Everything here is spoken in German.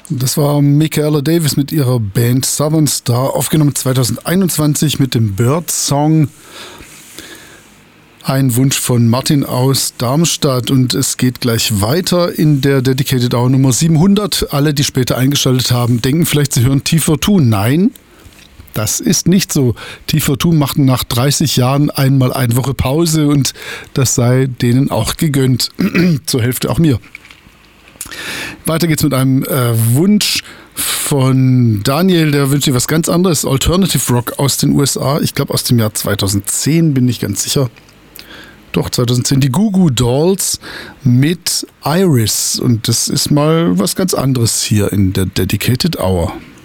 Das war Michaela Davis mit ihrer Band Southern Star, aufgenommen 2021 mit dem Bird Song. Ein Wunsch von Martin aus Darmstadt, und es geht gleich weiter in der Dedicated Hour Nummer 700. Alle, die später eingeschaltet haben, denken vielleicht, sie hören T42. Nein, das ist nicht so. T42 machten nach 30 Jahren einmal eine Woche Pause, und das sei denen auch gegönnt. Zur Hälfte auch mir. Weiter geht's mit einem Wunsch von Daniel, der wünscht dir was ganz anderes. Alternative Rock aus den USA. Ich glaube aus dem Jahr 2010, bin ich ganz sicher. Doch, 2010. Die Goo Goo Dolls mit Iris. Und das ist mal was ganz anderes hier in der Dedicated Hour.